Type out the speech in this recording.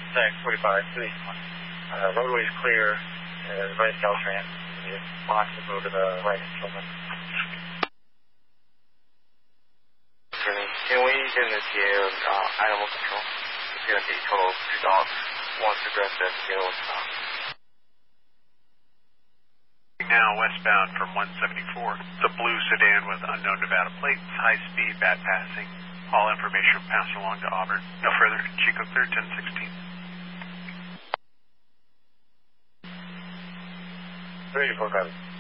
Tech 45, 281. Roadway is clear. Right Caltrans. Box is over to the right instrument. Can we initiate animal control? It's going to be total 2 dogs. One's aggressive, the other one's not. Now westbound from 174. The blue sedan with unknown Nevada plates, high speed, bad passing. All information passed along to Auburn. No further. Chico clear 1016. 384 copy.